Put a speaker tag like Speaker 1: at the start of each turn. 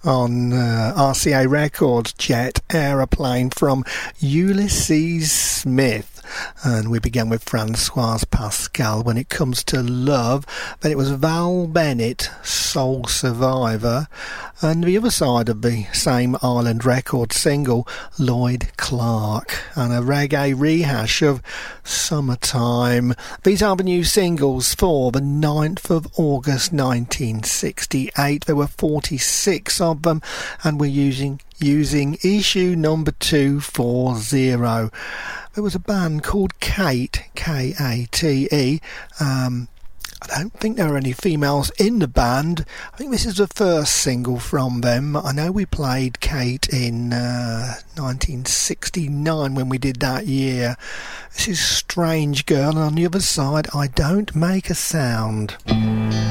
Speaker 1: on RCA Records, Jet Aeroplane from Ulysses Smith. And we began with Françoise Pascal, When It Comes to Love. Then it was Val Bennett, Soul Survivor. And the other side of the same Island Record single, Lloyd Clark, and a reggae rehash of Summertime. These are the new singles for the 9th of August 1968. There were 46 of them, and we're using issue number 240. There was a band called Kate, K-A-T-E. I don't think there are any females in the band. I think this is the first single from them. I know we played Kate in 1969 when we did that year. This is Strange Girl, and on the other side, I Don't Make a Sound.